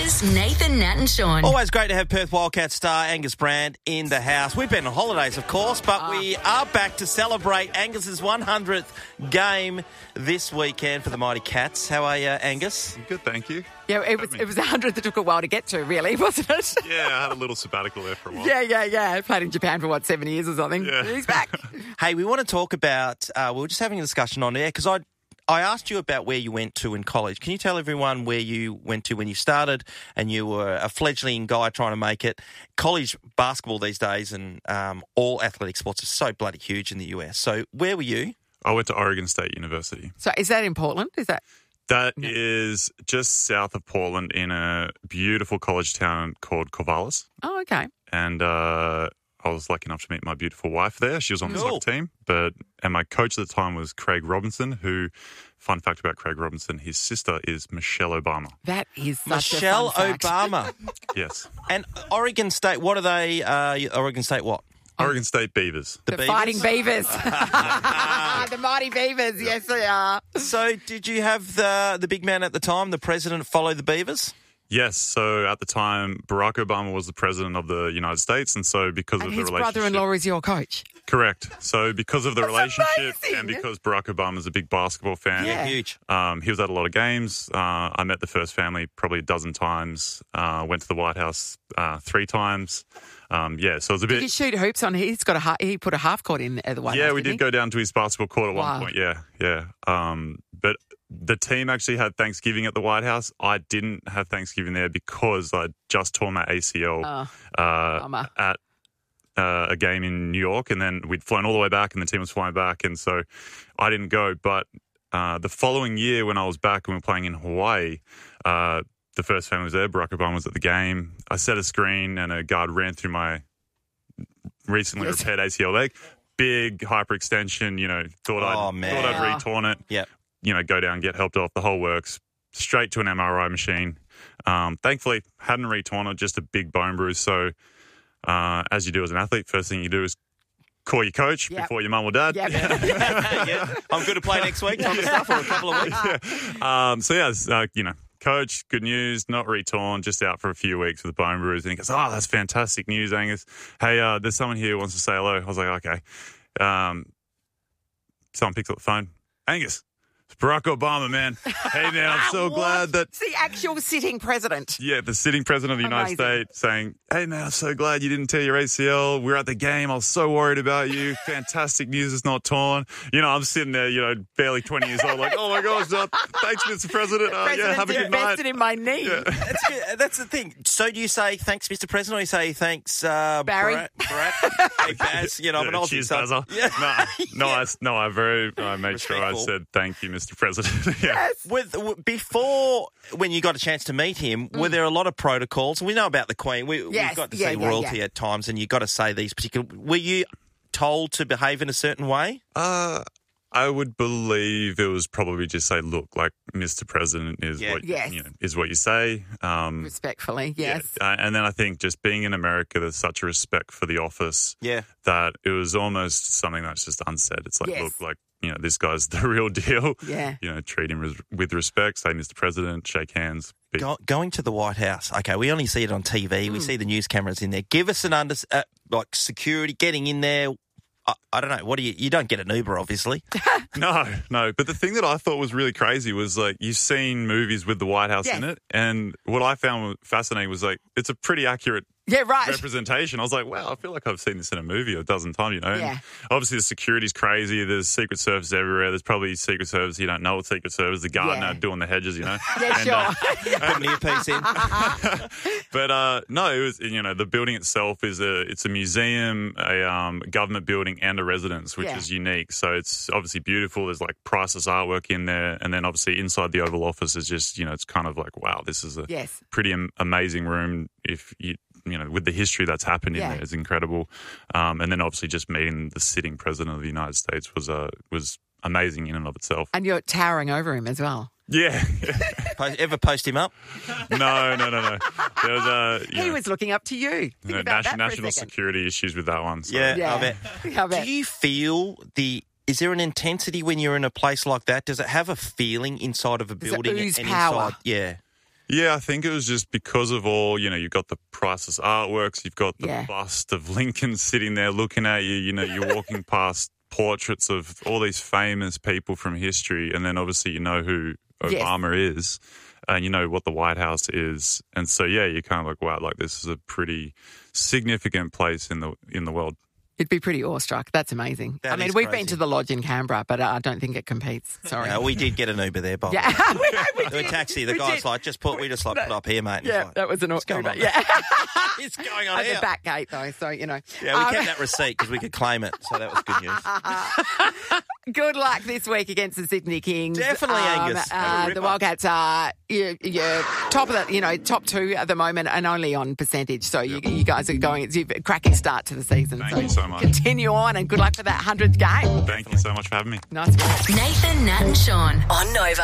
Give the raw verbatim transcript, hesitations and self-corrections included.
Angus, Nathan, Nat and Sean. Always great to have Perth Wildcats star Angus Brand in the house. We've been on holidays, of course, but we are back to celebrate Angus's one hundredth game this weekend for the Mighty Cats. How are you, Angus? Good, thank you. Yeah, it was it was a hundredth that took a while to get to, really, wasn't it? Yeah, I had a little sabbatical there for a while. yeah, yeah, yeah. I played in Japan for, what, seven years or something? Yeah. He's back. Hey, we want to talk about, uh, we were just having a discussion on air because I I asked you about where you went to in college. Can you tell everyone where you went to when you started and you were a fledgling guy trying to make it? College basketball these days and um, all athletic sports are so bloody huge in the U S. So where were you? I went to Oregon State University. So is that in Portland? Is that... That No. is just south of Portland in a beautiful college town called Corvallis. Oh, okay. And uh, I was lucky enough to meet my beautiful wife there. She was on the Cool. soccer team. But and my coach at the time was Craig Robinson, who, fun fact about Craig Robinson, his sister is Michelle Obama. That is such Michelle a fun fact. Obama. Yes. And Oregon State, what are they? Uh, Oregon State what? Oregon State Beavers. The, Beavers? Fighting Beavers. the Mighty Beavers, yes they are. So did you have the the big man at the time, the president, follow the Beavers? Yes. So at the time, Barack Obama was the president of the United States. And so because And of the his relationship... brother-in-law is your coach. Correct. So because of the relationship amazing. and because Barack Obama's a big basketball fan, Yeah. Huge. um, he was at a lot of games. Uh, I met the first family probably a dozen times. Uh, went to the White House uh, three times. Um, yeah, so it was a Did you bit... shoot hoops on? He's got a ha- he put a half court in at the White Yeah, House, we didn't did he? go down to his basketball court at Wow. one point. Yeah, yeah. Um, but the team actually had Thanksgiving at the White House. I didn't have Thanksgiving there because I just tore my A C L Oh, uh, bummer. at uh, a game in New York, and then we'd flown all the way back, and the team was flying back, and so I didn't go. But uh, the following year, when I was back and we were playing in Hawaii, uh, the first family was there. Barack Obama was at the game. I set a screen, and a guard ran through my recently Yes. repaired A C L leg. Big hyperextension, you know, thought Oh, I'd man. thought I'd Yeah. retorn it. Yep. You know, go down, get helped off, the whole works. Straight to an M R I machine. Um, thankfully, hadn't retorn it, just a big bone bruise. So, uh, as you do as an athlete, first thing you do is call your coach Yep. before your mum or dad. Yeah. yeah. I'm good to play next week type of stuff or a couple of weeks. Um, so, yeah, uh, you know, coach, good news, not retorn, just out for a few weeks with a bone bruise. And he goes, oh, that's fantastic news, Angus. Hey, uh, there's someone here who wants to say hello. I was like, okay. Um, someone picks up the phone. Angus, it's Barack Obama, man. Hey, man, I'm so glad that, It's the actual sitting president. yeah, the sitting president of the United Amazing. States saying, hey, man, I'm so glad you didn't tear your A C L. We were at the game. I was so worried about you. Fantastic news it's not torn. You know, I'm sitting there, you know, barely twenty years old, like, oh, my gosh, uh, thanks, Mister President. Uh, yeah, have a good night. invested in my knee. That's, good. That's the thing. So do you say thanks, Mister President, or you say thanks, uh, Barry? Barack? Barack? Hey, Baz, you know, I'm an Yeah, Aussie. cheers, so- Bazza. Yeah. No, no, I, no, I very, I made sure I Respectful. said thank you, Mister President. yeah. Yes. With, w- before, when you got a chance to meet him, were there a lot of protocols? We know about the Queen. We, Mm. Yes, we've got to yeah, see yeah, royalty yeah. at times, and you've got to say these particular... Were you told to behave in a certain way? Uh, I would believe it was probably just say, look, like Mister President is Yeah. what Yes. you know, is what you say. Um, Respectfully, yes. yeah. Uh, and then I think just being in America, there's such a respect for the office Yeah. that it was almost something that's just unsaid. It's like, Yes. look, like, you know, this guy's the real deal. Yeah. You know, treat him with, with respect, say Mister President, shake hands. Be, Go, going to the White House. Okay, we only see it on T V. We Mm. see the news cameras in there. Give us an under... Uh, like security, getting in there... I, I don't know. What do you... You don't get an Uber, obviously. No, no. But the thing that I thought was really crazy was like you've seen movies with the White House Yes. in it, and what I found fascinating was like it's a pretty accurate Yeah, right. representation. I was like, wow, I feel like I've seen this in a movie a dozen times, you know? And Yeah. obviously, the security's crazy. There's Secret Service everywhere. There's probably Secret Service you don't know what Secret Service. The gardener Yeah. doing the hedges, you know? Yeah, And, sure. uh, Put an earpiece in. but uh, no, it was you know the building itself is a it's a museum, a um, government building, and a residence, which Yeah. is unique. So it's obviously beautiful. There's like priceless artwork in there, and then obviously inside the Oval Office is just you know it's kind of like wow, this is a Yes. pretty am- amazing room. If you you know with the history that's happened in Yeah. there, it's incredible. Um, and then obviously just meeting the sitting president of the United States was uh, was amazing in and of itself. And you're towering over him as well. Yeah. Post, ever post him up? no, no, no, no. There was uh, you He know, was looking up to you. Think you know, about nation- that for a national second. security issues with that one. So. Yeah, Yeah. I bet. I bet. Do you feel the... Is there an intensity when you're in a place like that? Does it have a feeling inside of a Does it building? ooze and power? Inside, yeah. Yeah, I think it was just because of all, you know, you've got the priceless artworks, you've got the Yeah. bust of Lincoln sitting there looking at you, you know, you're walking past portraits of all these famous people from history, and then obviously you know who Yes. Obama is, and you know what the White House is. And so, yeah, you're kind of like, wow, like this is a pretty significant place in the in the world. You'd be pretty awestruck. That's amazing. That I mean, is we've crazy. been to the lodge in Canberra, but uh, I don't think it competes. Sorry. No, we did get an Uber there, Bob. Yeah, we, we The did. taxi, the We guy's did. like, just put, we just like put up here, mate. And he's Yeah, like, that was an What's going Uber. on? Yeah, It's going on at the here. back gate though, so you know. Yeah, we Um, kept that receipt because we could claim it, so that was good news. Good luck this week against the Sydney Kings. Definitely, Angus. Have a Uh, ripper. the Wildcats are you, you're top of the, you know, top two at the moment, and only on percentage. So you, you guys are going. It's a cracking start to the season. Thank so you so much. Continue on, and good luck for that hundredth game. Thank you so much for having me. Nice work. Nathan, Nat and Sean on Nova.